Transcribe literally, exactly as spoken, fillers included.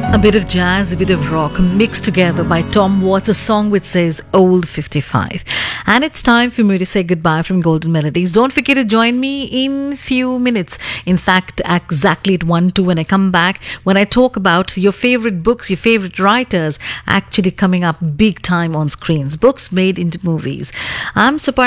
A bit of jazz, a bit of rock mixed together by Tom Watts, a song which says Old fifty-five. And it's time for me to say goodbye from Golden Melodies. Don't forget to join me in few minutes. In fact, exactly at one two when I come back, when I talk about your favorite books, your favorite writers actually coming up big time on screens. Books made into movies. I'm Supar